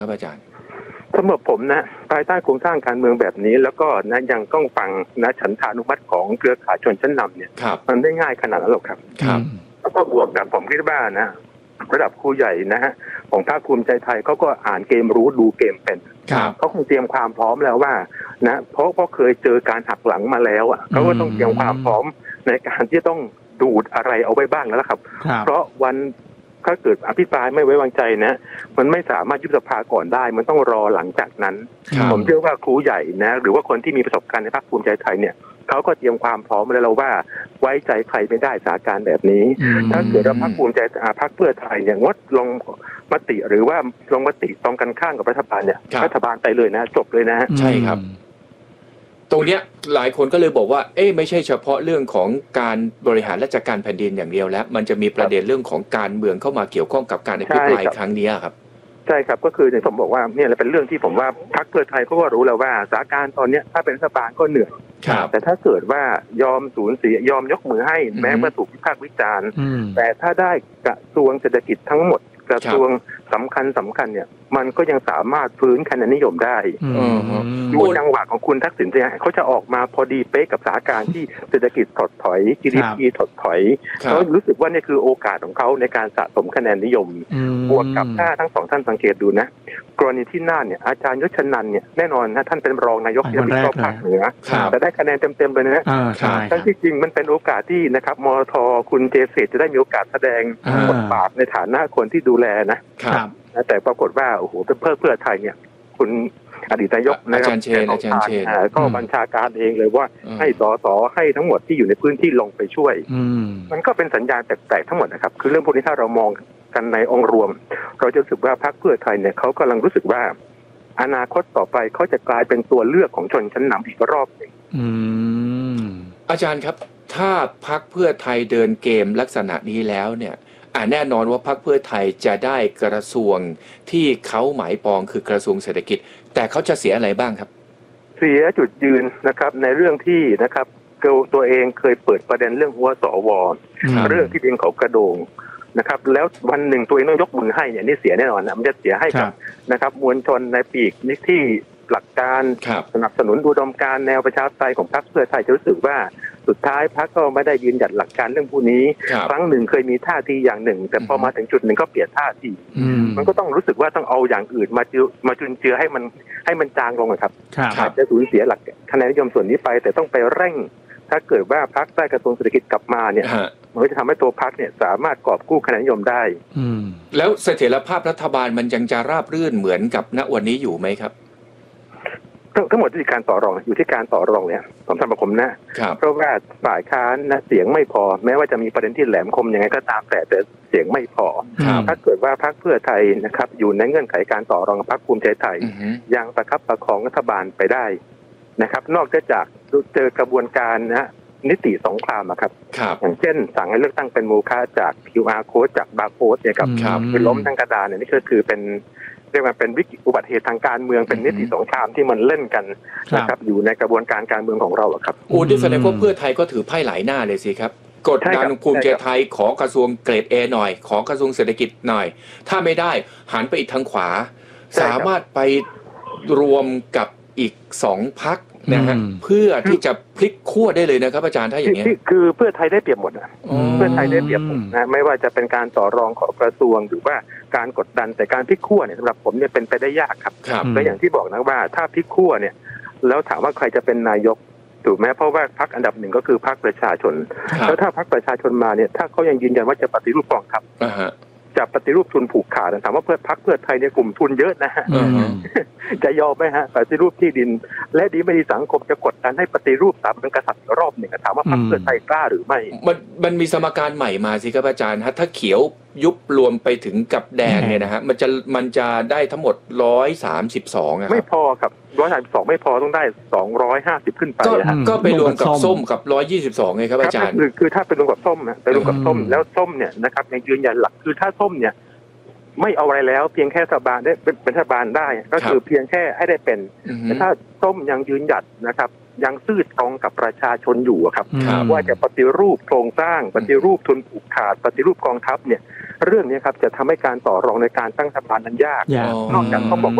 ครับอาจารย์สำหรับผมนะภายใต้โครงสร้างการเมืองแบบนี้แล้วก็นะยังต้องฟังนะฉันทานุมัติของเครือข่ายชนชั้นนำเนี่ยมันไม่ง่ายขนาดนั้นหรอกครับแล้วก็บวกกับผมคิดว่านะระดับครูใหญ่นะฮะของภาคภูมิใจไทยเขาก็อ่านเกมรู้ดูเกมเป็นเขาคงเตรียมความพร้อมแล้วว่านะเพราะเคยเจอการหักหลังมาแล้วอ่ะเขาก็ต้องเตรียมความพร้อมในการที่ต้องดูดอะไรเอาไว้บ้างแล้วครับเพราะวันถ้าเกิดอภิปรายไม่ไว้วางใจนะมันไม่สามารถยุบสภาก่อนได้มันต้องรอหลังจากนั้นผมเชื่อว่าครูใหญ่นะหรือว่าคนที่มีประสบการณ์ในพรรคภูมิใจไทยเนี่ยเขาก็เตรียมความพร้อมแล้วว่าไว้ใจใครไม่ได้สถานการณ์แบบนี้ถ้าเกิดว่าพรรคภูมิใจพรรคเพื่อไทยเนี่ยงดลงมติหรือว่าลงมติตรงกันข้ามกับรัฐบาลเนี่ยรัฐบาลไปเลยนะจบเลยนะใช่ครับตรงเนี้ยหลายคนก็เลยบอกว่าไม่ใช่เฉพาะเรื่องของการบริหารราชการแผ่นดินอย่างเดียวแล้วมันจะมีประเด็นเรื่องของการเมืองเข้ามาเกี่ยวข้องกับการอภิปรายครั้งนี้ครับใช่ครับก็คืออย่างผมบอกว่าเนี่ยเป็นเรื่องที่ผมว่าพรรคเพื่อไทยเขาก็รู้แล้วว่าสถานการณ์ตอนนี้ถ้าเป็นรัฐบาลก็เหนื่อยแต่ถ้าเกิดว่ายอมสูญเสียยอมยกมือให้แม้เมื่อถูกวิพากษ์วิจารณ์แต่ถ้าได้กระทรวงเศรษฐกิจทั้งหมดกระทรวงสำคัญเนี่ยมันก็ยังสามารถฟื้นคะแนนนิยมได้ดูจังหวะของคุณทักษิณเนี่ยเขาจะออกมาพอดีเป๊ะกับสถานการณ์ที่เศรษฐกิจถดถอย GDP ถดถอยเขารู้สึกว่านี่คือโอกาสของเขาในการสะสมคะแนนนิยมบวกกับถ้าทั้งสองท่านสังเกตดูนะกรณีที่น่านเนี่ยอาจารย์ยศชนันท์เนี่ยแน่นอนนะท่านเป็นรองนายกที่รับผิดชอบภาคเหนือแต่ได้คะแนนเต็มเลยนะทั้งที่จริงมันเป็นโอกาสที่นะครับมท.คุณเจษฎจะได้มีโอกาสแสดงบทบาทในฐานะคนที่ดูแลนะแต่ปรากฏว่าโอ้โหเพื่อไทยเนี่ยคุณอดีตนายกนะครับอาจารย์เชนก็บัญชาการเองเลยว่าให้สสให้ทั้งหมดที่อยู่ในพื้นที่ลงไปช่วยมันก็เป็นสัญญาณแปลกๆทั้งหมดนะครับคือเรื่องพวกนี้ถ้าเรามองกันในองค์รวมเราจะรู้สึกว่าพรรคเพื่อไทยเนี่ยเขากำลังรู้สึกว่าอนาคตต่อไปเขาจะกลายเป็นตัวเลือกของชนชั้นนำอีกรอบหนึ่งอาจารย์ครับถ้าพรรคเพื่อไทยเดินเกมลักษณะนี้แล้วเนี่ยแน่นอนว่าพรรคเพื่อไทยจะได้กระทรวงที่เขาหมายปองคือกระทรวงเศรษฐกิจแต่เขาจะเสียอะไรบ้างครับเสียจุดยืนนะครับในเรื่องที่นะครับตัวเองเคยเปิดประเด็นเรื่องหัวสวเรื่องที่ดินเขากระโดงนะครับแล้ววันหนึ่งตัวเองต้องยกมือให้เนี่ยนี่เสียแน่นอนนะมันจะเสียให้กับนะครับมวลชนในปีกนี่ที่หลักการสนับสนุนอุดมการณ์แนวประชาธิปไตยของพรรคเพื่อไทยจะรู้สึกว่าสุดท้ายพรรคก็ไม่ได้ยืนหยัดหลักการเรื่องพวกนี้ครั้งหนึ่งเคยมีท่าทีอย่างหนึ่งแต่พอมาถึงจุดหนึ่งก็เปลี่ยนท่าทีมันก็ต้องรู้สึกว่าต้องเอาอย่างอื่นมาจุนเจือให้มันจางลงครับอาจจะสูญเสียหลักคะแนนนิยมส่วนนี้ไปแต่ต้องไปเร่งถ้าเกิดว่าพรรคได้กระทรวงเศรษฐกิจกลับมาเนี่ยมันก็จะทำให้ตัวพรรคเนี่ยสามารถกอบกู้คะแนนนิยมได้แล้วเสถียรภาพรัฐบาลมันยังจะราบรื่นเหมือนกับณวันนี้อยู่ไหมครับทั้งหมดที่การต่อรองอยู่ที่การต่อรองเนี่ยผมสำหรับผมนะเพราะว่าฝ่ายค้านนะเสียงไม่พอแม้ว่าจะมีประเด็นที่แหลมคมยังไงก็ตามแต่เสียงไม่พอถ้าเกิดว่าพรรคเพื่อไทยนะครับอยู่ในเงื่อนไขการต่อรองกับพรรคภูมิใจไทยยังประคับประคองรัฐบาลไปได้นะครับนอกจากเจอกระบวนการนะนิติสงครามครับอย่างเช่นสั่งให้เลือกตั้งเป็นโมฆะจาก QR code จากบาร์โค้ดเนี่ยครับคือล้มทั้งกระดานเนี่ยนี่ก็คือเป็นเรียกว่าเป็นวิกฤตอุบัติเหตุทางการเมืองเป็นนิติสงครามที่มันเล่นกันนะครับอยู่ในกระบวนการการเมืองของเราครับดิแสดงว่าเพื่อไทยก็ถือไพ่หลายหน้าเลยสิครับกดดันภูมิใจไทยขอกระทรวงเกรด A หน่อยขอกระทรวงเศรษฐกิจหน่อยถ้าไม่ได้หันไปอีกทางขวาสามารถไปรวมกับอีก2 พรรคนะฮะเพื่อที่จะพลิกขั้วได้เลยนะครับอาจารย์ถ้าอย่างนี้คือเพื่อไทยได้เปรียบหมดเพื่อไทยได้เปรียบหมดนะไม่ว่าจะเป็นการต่อรองของกระทรวงหรือว่าการกดดันแต่การพลิกขั้วเนี่ยสำหรับผมเนี่ยเป็นไปได้ยากครับและอย่างที่บอกนะว่าถ้าพลิกขั้วเนี่ยแล้วถามว่าใครจะเป็นนายกถูกไหมเพราะว่าพรรคอันดับหนึ่งก็คือพรรคประชาชนแล้วถ้าพรรคประชาชนมาเนี่ยถ้าเขายังยืนยันว่าจะปฏิรูปกองทัพจะปฏิรูปทุนผูกขาดถามว่าพรรคเพื่อไทยเนี่ยกลุ่มทุนเยอะนะฮะจะยอมไหมฮะปฏิรูปที่ดินและดีไม่ดีสังคมจะกดดันให้ปฏิรูปสถาบันกษัตริย์รอบหนึ่งถามว่าพรรคเพื่อไทยกล้าหรือไม่มันมีสมการใหม่มาสิครับอาจารย์ฮะถ้าเขียวยุบรวมไปถึงกับแดงเนี่ยนะฮะมันจะได้ทั้งหมด132 ไม่พอครับ132ไม่พอต้องได้250ขึ้นไปก็ไปรวมกับส้มกับ122ไงครับอาจารย์คือถ้าไปรวมกับส้มนะไปรวมกับส้มแล้วส้มเนี่ยนะครับยังยืนยันหลักคือถ้าส้มเนี่ยไม่เอาอะไรแล้วเพียงแค่รัฐบาลได้เป็นรัฐบาลได้ก็คือเพียงแค่ให้ได้เป็นแต่ถ้าส้มยังยืนหยัดนะครับยังซื่อตรงกับประชาชนอยู่ครับว่าจะปฏิรูปโครงสร้างปฏิรูปทุนผูกขาดปฏิรูปกองทัพเนี่ยเรื่องนี้ครับจะทำให้การต่อรองในการตั้งรัฐบาลนั้นยากอยากนอกจากต้องบอกว่า